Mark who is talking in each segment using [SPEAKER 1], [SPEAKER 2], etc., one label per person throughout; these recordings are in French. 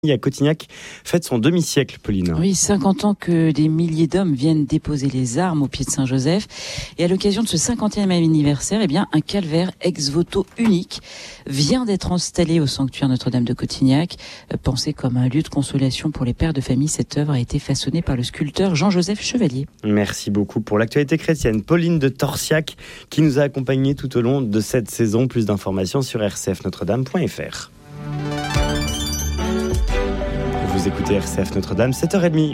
[SPEAKER 1] à Cotignac fête son demi-siècle, Pauline.
[SPEAKER 2] Oui, 50 ans que des milliers d'hommes viennent déposer les armes au pied de Saint-Joseph. Et à l'occasion de ce 50e anniversaire, un calvaire ex-voto unique vient d'être installé au sanctuaire Notre-Dame de Cotignac. Pensé comme un lieu de consolation pour les pères de famille, cette œuvre a été façonnée par le sculpteur Jean-Joseph Chevalier.
[SPEAKER 1] Merci beaucoup pour l'actualité chrétienne. Pauline de Torsiac qui nous a accompagnés tout au long de cette saison. Plus d'informations sur rcfnotredame.fr. Vous écoutez RCF Notre-Dame, 7h30.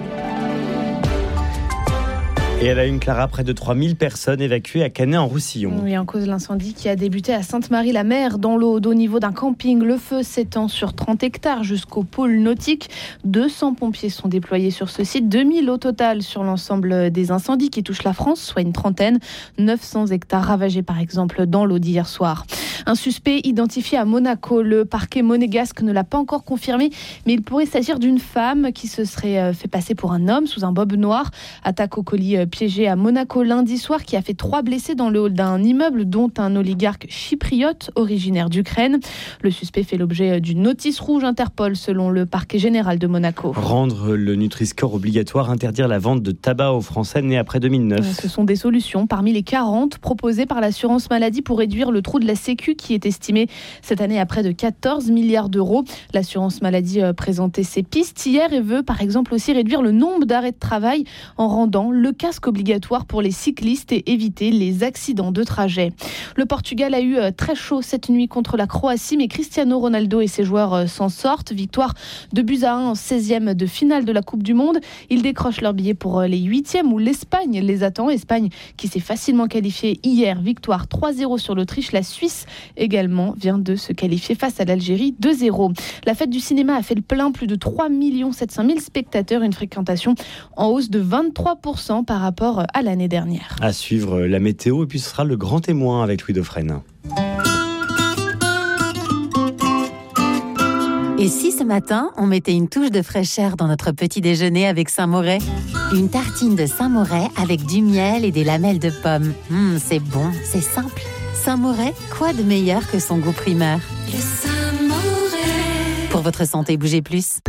[SPEAKER 1] Et à la une, Clara, près de 3000 personnes évacuées à Canet-en-Roussillon.
[SPEAKER 3] Oui, en cause de l'incendie qui a débuté à Sainte-Marie-la-Mer, dans l'Aude, au niveau d'un camping. Le feu s'étend sur 30 hectares jusqu'au pôle nautique. 200 pompiers sont déployés sur ce site, 2000 au total sur l'ensemble des incendies qui touchent la France, soit une trentaine. 900 hectares ravagés par exemple dans l'Aude hier soir. Un suspect identifié à Monaco. Le parquet monégasque ne l'a pas encore confirmé, mais il pourrait s'agir d'une femme qui se serait fait passer pour un homme sous un bob noir. Attaque au colis piégé à Monaco lundi soir qui a fait 3 blessés dans le hall d'un immeuble, dont un oligarque chypriote originaire d'Ukraine. Le suspect fait l'objet d'une notice rouge Interpol selon le parquet général de Monaco.
[SPEAKER 1] Rendre le Nutri-Score obligatoire, interdire la vente de tabac aux Français nés après 2009.
[SPEAKER 3] Ce sont des solutions parmi les 40 proposées par l'assurance maladie pour réduire le trou de la Sécu qui est estimé cette année à près de 14 milliards d'euros. L'assurance maladie présentait ses pistes hier et veut par exemple aussi réduire le nombre d'arrêts de travail en rendant le casque obligatoire pour les cyclistes et éviter les accidents de trajet. Le Portugal a eu très chaud cette nuit contre la Croatie, mais Cristiano Ronaldo et ses joueurs s'en sortent. Victoire de 2-1 en 16e de finale de la Coupe du Monde. Ils décrochent leur billet pour les 8e où l'Espagne les attend. Espagne qui s'est facilement qualifiée hier. Victoire 3-0 sur l'Autriche. La Suisse également vient de se qualifier face à l'Algérie 2-0. La fête du cinéma a fait le plein. Plus de 3 700 000 spectateurs. Une fréquentation en hausse de 23% par rapport à l'année dernière.
[SPEAKER 1] À suivre la météo et puis ce sera le grand témoin avec Louis Dauphren.
[SPEAKER 4] Et si ce matin, on mettait une touche de fraîcheur dans notre petit déjeuner avec Saint-Moret ? Une tartine de Saint-Moret avec du miel et des lamelles de pommes. C'est bon, c'est simple. Saint-Moret, quoi de meilleur que son goût primaire ?
[SPEAKER 5] Le Saint-Moret.
[SPEAKER 4] Pour votre santé, bougez plus.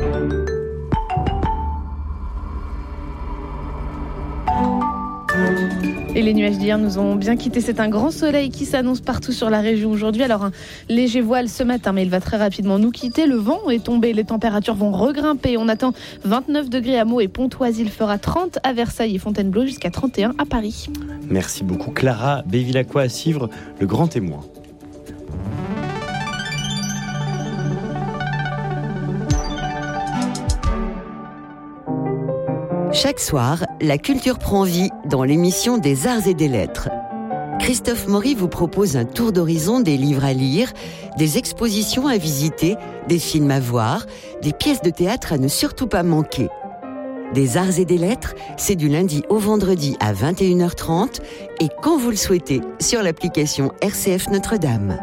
[SPEAKER 3] Et les nuages d'hier nous ont bien quittés. C'est un grand soleil qui s'annonce partout sur la région aujourd'hui. Alors un léger voile ce matin, mais il va très rapidement nous quitter. Le vent est tombé, les températures vont regrimper. On attend 29 degrés à Meaux et Pontoise. Il fera 30 à Versailles et Fontainebleau, jusqu'à 31 à Paris.
[SPEAKER 1] Merci beaucoup Clara. Bevilacqua à suivre le grand témoin.
[SPEAKER 6] Chaque soir, la culture prend vie dans l'émission des Arts et des Lettres. Christophe Maury vous propose un tour d'horizon des livres à lire, des expositions à visiter, des films à voir, des pièces de théâtre à ne surtout pas manquer. Des Arts et des Lettres, c'est du lundi au vendredi à 21h30 et quand vous le souhaitez sur l'application RCF Notre-Dame.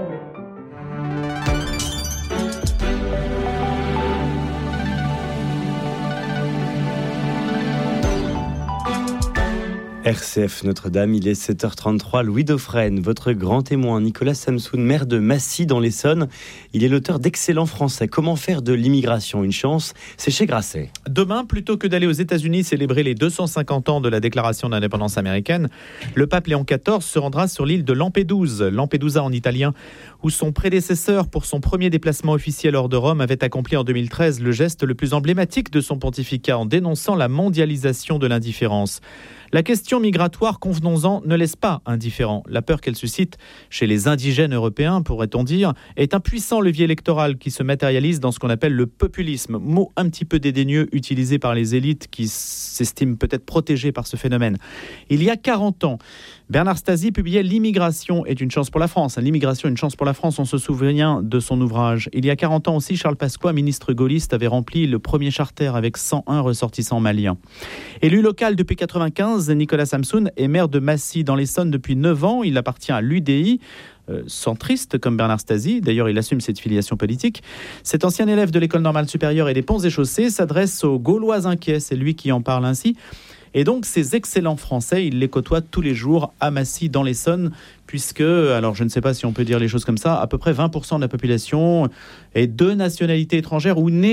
[SPEAKER 1] RCF Notre-Dame, il est 7h33. Louis Dauphren, votre grand témoin, Nicolas Samsoun, maire de Massy dans l'Essonne. Il est l'auteur d'excellents français. Comment faire de l'immigration une chance ? C'est chez Grasset.
[SPEAKER 7] Demain, plutôt que d'aller aux États-Unis célébrer les 250 ans de la déclaration d'indépendance américaine, le pape Léon XIV se rendra sur l'île de Lampedusa en italien, où son prédécesseur, pour son premier déplacement officiel hors de Rome, avait accompli en 2013 le geste le plus emblématique de son pontificat en dénonçant la mondialisation de l'indifférence. La question migratoire, convenons-en, ne laisse pas indifférent. La peur qu'elle suscite chez les indigènes européens, pourrait-on dire, est un puissant levier électoral qui se matérialise dans ce qu'on appelle le populisme, mot un petit peu dédaigneux utilisé par les élites qui s'estiment peut-être protégées par ce phénomène. Il y a 40 ans, Bernard Stasi publiait « L'immigration est une chance pour la France ». L'immigration est une chance pour la France, on se souvient de son ouvrage. Il y a 40 ans aussi, Charles Pasqua, ministre gaulliste, avait rempli le premier charter avec 101 ressortissants maliens. Élu local depuis 1995, Nicolas Samsoun est maire de Massy dans l'Essonne depuis 9 ans. Il appartient à l'UDI, centriste comme Bernard Stasi. D'ailleurs, il assume cette filiation politique. Cet ancien élève de l'École normale supérieure et des Ponts et Chaussées s'adresse aux Gaulois inquiets. C'est lui qui en parle ainsi. Et donc ces excellents Français, ils les côtoient tous les jours à Massy dans l'Essonne, puisque, alors je ne sais pas si on peut dire les choses comme ça, à peu près 20% de la population est de nationalité étrangère ou née